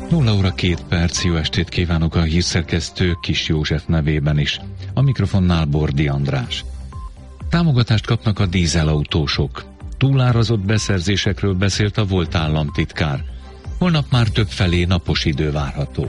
0:02, jó estét kívánok a hírszerkesztő Kis József nevében is. A mikrofonnál Bordi András. Támogatást kapnak a dízelautósok. Túlárazott beszerzésekről beszélt a volt államtitkár. Holnap már többfelé napos idő várható.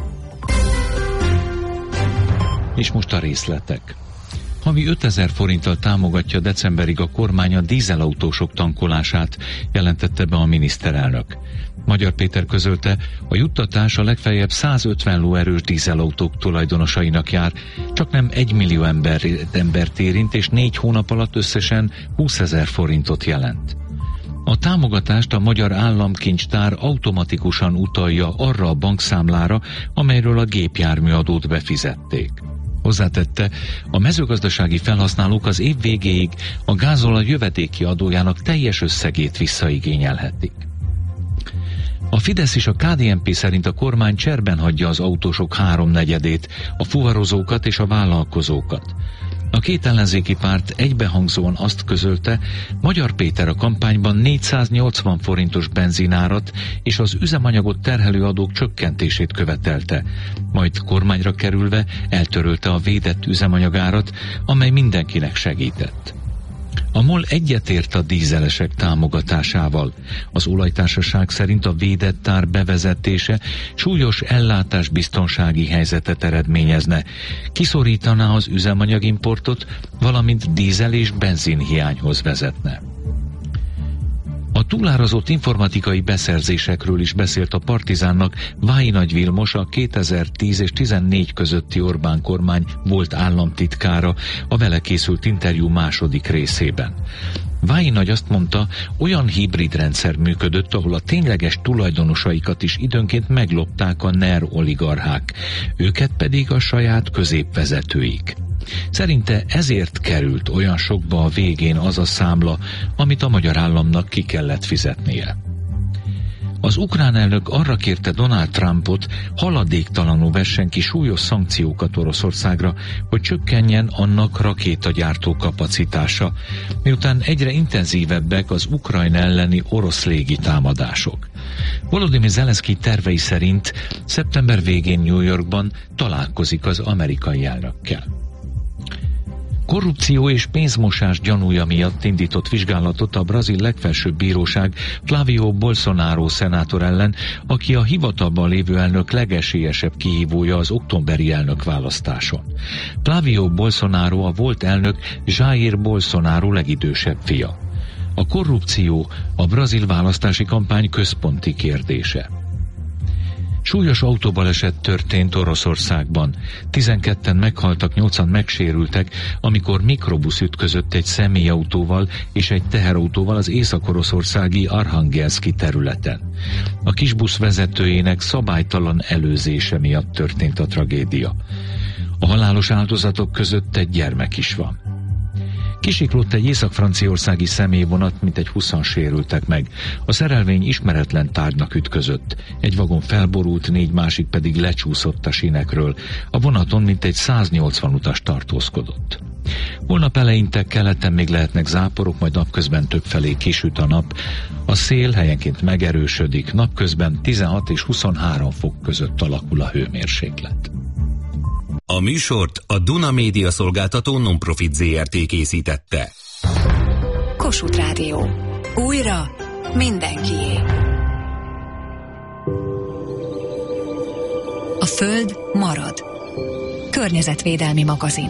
És most a részletek. Havi 5000 forinttal támogatja decemberig a kormány a dízelautósok tankolását, jelentette be a miniszterelnök. Magyar Péter közölte, a juttatás a legfeljebb 150 lóerős dízelautók tulajdonosainak jár, csak nem 1 millió embert érint, és 4 hónap alatt összesen 20 000 forintot jelent. A támogatást a Magyar Államkincstár automatikusan utalja arra a bankszámlára, amelyről a gépjárműadót befizették. Hozzátette, a mezőgazdasági felhasználók az év végéig a gázolaj jövedéki adójának teljes összegét visszaigényelhetik. A Fidesz és a KDNP szerint a kormány cserben hagyja az autósok 3/4-ét, a fuvarozókat és a vállalkozókat. A két ellenzéki párt egybehangzóan azt közölte, Magyar Péter a kampányban 480 forintos benzinárat és az üzemanyagot terhelő adók csökkentését követelte, majd kormányra kerülve eltörölte a védett üzemanyagárat, amely mindenkinek segített. A MOL egyetért a dízelesek támogatásával. Az olajtársaság szerint a védett ár bevezetése súlyos ellátásbiztonsági helyzetet eredményezne, kiszorítaná az üzemanyagimportot, valamint dízel és benzinhiányhoz vezetne. A túlárazott informatikai beszerzésekről is beszélt a Partizánnak Vályi Nagy Vilmos, a 2010 és 2014 közötti Orbán kormány volt államtitkára a vele készült interjú második részében. Vályi Nagy azt mondta, olyan hibrid rendszer működött, ahol a tényleges tulajdonosaikat is időnként meglopták a NER oligarchák, őket pedig a saját középvezetőik. Szerinte ezért került olyan sokba a végén az a számla, amit a magyar államnak ki kellett fizetnie. Az ukrán elnök arra kérte Donald Trumpot, haladéktalanul vessen ki súlyos szankciókat Oroszországra, hogy csökkenjen annak rakétagyártó kapacitása, miután egyre intenzívebbek az Ukrajna elleni orosz légitámadások. Volodymyr Zelenszky tervei szerint szeptember végén New Yorkban találkozik az amerikai elnökkel. Korrupció és pénzmosás gyanúja miatt indított vizsgálatot a brazil legfelsőbb bíróság Flávio Bolsonaro szenátor ellen, aki a hivatalban lévő elnök legesélyesebb kihívója az októberi elnökválasztáson. Flávio Bolsonaro a volt elnök Jair Bolsonaro legidősebb fia. A korrupció a brazil választási kampány központi kérdése. Súlyos autóbaleset történt Oroszországban. 12-en meghaltak, 8-an megsérültek, amikor mikrobusz ütközött egy személyautóval és egy teherautóval az észak-oroszországi Arhangelszki területen. A kisbusz vezetőjének szabálytalan előzése miatt történt a tragédia. A halálos áldozatok között egy gyermek is van. Kisiklott egy észak-franciaországi személyvonat, mintegy 20-an sérültek meg. A szerelvény ismeretlen tárgynak ütközött. Egy vagon felborult, 4 másik pedig lecsúszott a sínekről. A vonaton mintegy 180 utas tartózkodott. Holnap eleinte keleten még lehetnek záporok, majd napközben többfelé kisüt a nap. A szél helyenként megerősödik, napközben 16 és 23 fok között alakul a hőmérséklet. A műsort a Duna Média Szolgáltató Non-Profit Zrt. Készítette. Kossuth Rádió. Újra mindenkié. A Föld marad. Környezetvédelmi magazin.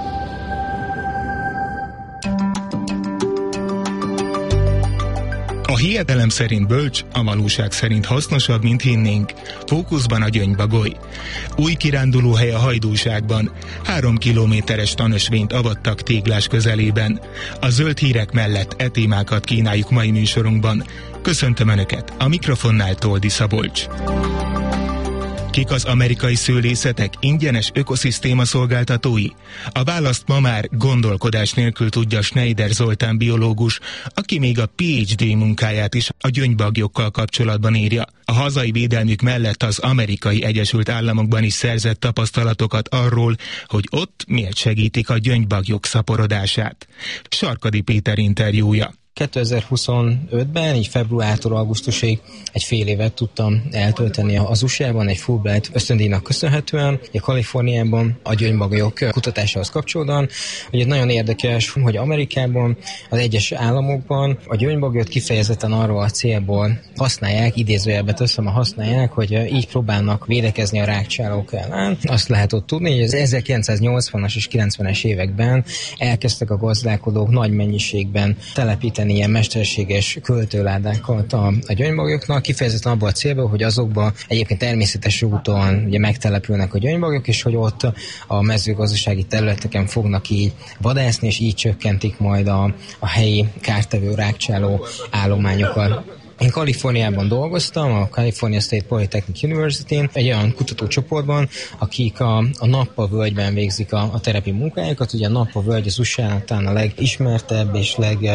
A hiedelem szerint bölcs, a valóság szerint hasznosabb, mint hinnénk. Fókuszban a Gyöngybagoly. Új kirándulóhely a Hajdúságban. 3 kilométeres tanösvényt avattak Téglás közelében. A zöld hírek mellett témákat kínáljuk mai műsorunkban. Köszöntöm Önöket, a mikrofonnál Toldi Szabolcs. Kik az amerikai szőlészetek ingyenes ökoszisztéma szolgáltatói? A választ ma már gondolkodás nélkül tudja Schneider Zoltán biológus, aki még a PhD munkáját is a gyöngybagyokkal kapcsolatban írja. A hazai védelmük mellett az Amerikai Egyesült Államokban is szerzett tapasztalatokat arról, hogy ott miért segítik a gyöngybagyok szaporodását. Sarkadi Péter interjúja. 2025-ben, így februártól augusztusig egy fél évet tudtam eltölteni az USA-ban, egy Fulbright ösztöndíjnak köszönhetően, a Kaliforniában a gyöngybagolyok kutatásához kapcsolódóan. Ugye nagyon érdekes, hogy Amerikában, az egyes államokban a gyöngybagolyot kifejezetten arról a célból használják, idézőjelbe teszem a használják, hogy így próbálnak védekezni a rákcsálók ellen. Azt lehet ott tudni, hogy az 1980-as és 90-es években elkezdtek a gazdálkodók nagy mennyiségben telepíteni ilyen mesterséges költőládákat a gyöngybagolyoknak, kifejezetten abban a célból, hogy azokban egyébként természetes úton ugye megtelepülnek a gyöngybagolyok, és hogy ott a mezőgazdasági területeken fognak így vadászni, és így csökkentik majd a helyi kártevő rákcsáló állományokat. Én Kaliforniában dolgoztam, a California State Polytechnic University-n, egy olyan kutatócsoportban, akik a Napa völgyben végzik a terepi munkájukat. Ugye a Napa völgy az USA-nak talán a legismertebb és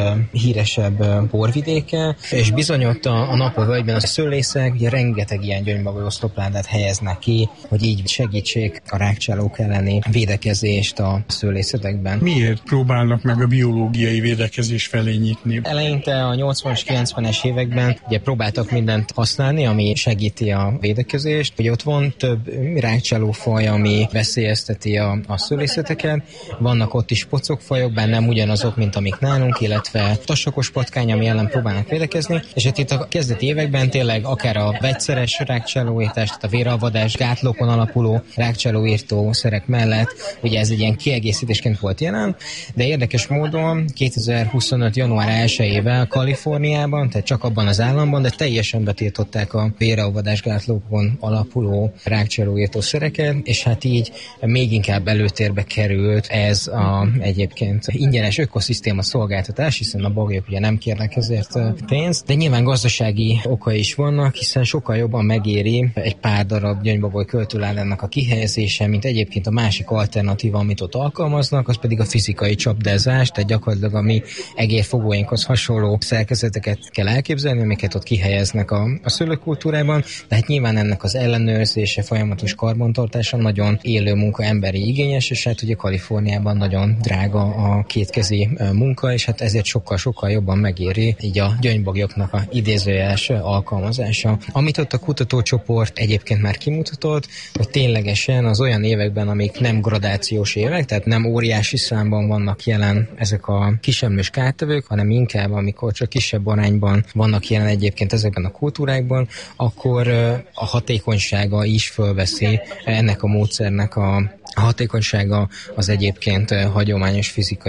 leghíresebb borvidéke, és bizony ott a Napa völgyben a szőlészek ugye rengeteg ilyen gyöngybagoly oszlopládát helyeznek ki, hogy így segítsék a rákcsálók elleni védekezést a szőlészetekben. Miért próbálnak meg a biológiai védekezés felé nyitni? Eleinte a 80-as, 90-es években ugye próbáltak mindent használni, ami segíti a védekezést. Ugye ott van több rákcsálófaj, ami veszélyezteti a szőlészeteket. Vannak ott is pocokfajok, bár nem ugyanazok, mint amik nálunk, illetve tasakos patkány, ami ellen próbálnak védekezni. És hát itt a kezdeti években tényleg akár a vegyszeres rákcsálóírtás, tehát a véralvadás, gátlókon alapuló rákcsálóírtó szerek mellett, ugye ez egy ilyen kiegészítésként volt jelen, de érdekes módon 2025. január 1-ével Kaliforniában, tehát csak abban az államban, de teljesen betiltották a véralvadásgátlókon alapuló rákcsálóírtó szereket, és hát így még inkább előtérbe került ez a egyébként ingyenes ökoszisztéma szolgáltatás, hiszen a bagolyok ugye nem kérnek ezért pénzt, de nyilván gazdasági okai is vannak, hiszen sokkal jobban megéri egy pár darab gyöngybagoly költőládának a kihelyezése, mint egyébként a másik alternatíva, amit ott alkalmaznak, az pedig a fizikai csapdázás, tehát gyakorlatilag a mi egérfogóinkhoz hasonló szerkezeteket kell elképzelni, amiket ott kihelyeznek a szőlőkultúrában, de hát nyilván ennek az ellenőrzése, folyamatos karbantartása nagyon élő munka, emberi igényes, és hát ugye Kaliforniában nagyon drága a kétkezi munka, és hát ezért sokkal-sokkal jobban megéri így a gyöngybagolyoknak a idézőjeles alkalmazása. Amit ott a kutatócsoport egyébként már kimutatott, hogy ténylegesen az olyan években, amik nem gradációs évek, tehát nem óriási számban vannak jelen ezek a kisemlős kártevők, hanem inkább amikor csak kisebb arányban vannak jelen egyébként ezekben a kultúrákban, akkor a hatékonysága is fölveszi ennek a módszernek a hatékonysága az egyébként hagyományos fizikai